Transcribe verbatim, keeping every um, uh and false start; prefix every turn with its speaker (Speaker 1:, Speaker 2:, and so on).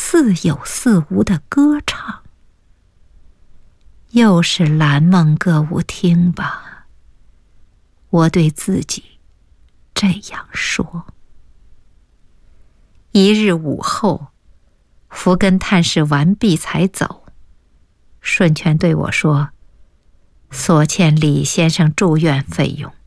Speaker 1: 似有似无的歌唱。又是蓝梦歌舞厅吧，我对自己这样说。一日午后，福根探视完毕才走，顺全对我说，所欠李先生住院费用